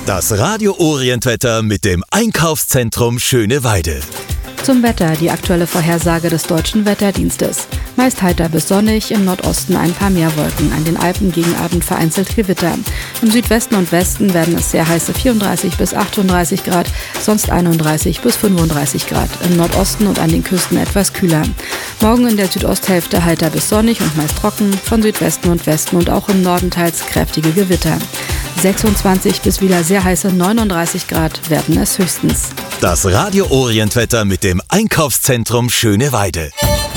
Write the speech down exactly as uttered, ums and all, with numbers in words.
Das Radio Orient-Wetter mit dem Einkaufszentrum Schöneweide. Zum Wetter die aktuelle Vorhersage des Deutschen Wetterdienstes. Meist heiter bis sonnig, im Nordosten ein paar Meerwolken, an den Alpen gegen Abend vereinzelt Gewitter. Im Südwesten und Westen werden es sehr heiße vierunddreißig bis achtunddreißig Grad, sonst einunddreißig bis fünfunddreißig Grad. Im Nordosten und an den Küsten etwas kühler. Morgen in der Südosthälfte heiter bis sonnig und meist trocken, von Südwesten und Westen und auch im Norden teils kräftige Gewitter. sechsundzwanzig bis wieder sehr heiße neununddreißig Grad werden es höchstens. Das Radio Orient-Wetter mit dem Einkaufszentrum Schöneweide.